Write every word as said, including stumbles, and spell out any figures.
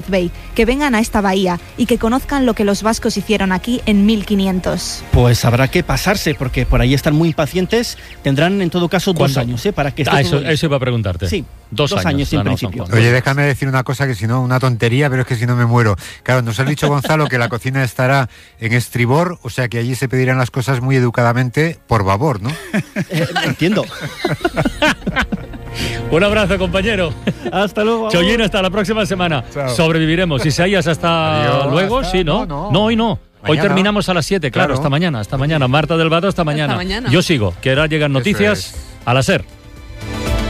Bay, que vengan a esta bahía y que conozcan lo que los vascos hicieron aquí en mil quinientos. Pues habrá que pasarse, porque por ahí están muy impacientes. Tendrán en todo caso dos años, ¿eh? Para que esté ah, eso, todo eso iba a preguntarte. Sí, dos, dos años, años en no, principio. no, Oye, déjame decir una cosa que si no, una tontería, pero es que si no me muero. Claro, nos has dicho, Gonzalo, que la cocina estará en estribor, o sea que allí se pedirán las cosas muy educadamente por babor, ¿no? Eh, entiendo. Un abrazo, compañero. Hasta luego. Chollín, hasta la próxima semana. Chao. Sobreviviremos. Isaías, hasta Adiós, luego. hasta, Sí, ¿no? no, no. No, hoy no. Hoy Mañana. terminamos a las siete, claro, Claro. hasta mañana, hasta mañana. Marta del Vado, hasta mañana. mañana. Yo sigo, que ahora llegan noticias es. a la SER.